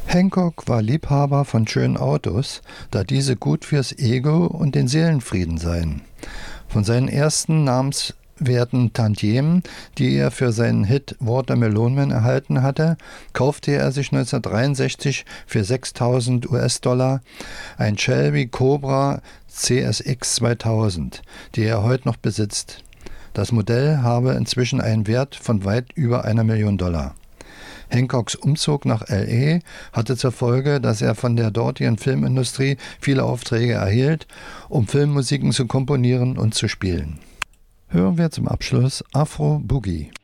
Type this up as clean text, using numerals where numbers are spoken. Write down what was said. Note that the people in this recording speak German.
Hancock war Liebhaber von schönen Autos, da diese gut fürs Ego und den Seelenfrieden seien. Von seinen ersten namenswerten Tantiemen, die er für seinen Hit Watermelon Man erhalten hatte, kaufte er sich 1963 für 6.000 US-Dollar ein Shelby Cobra CSX 2000, die er heute noch besitzt. Das Modell habe inzwischen einen Wert von weit über $1.000.000. Hancocks Umzug nach L.A. hatte zur Folge, dass er von der dortigen Filmindustrie viele Aufträge erhielt, um Filmmusiken zu komponieren und zu spielen. Hören wir zum Abschluss Afro Boogie.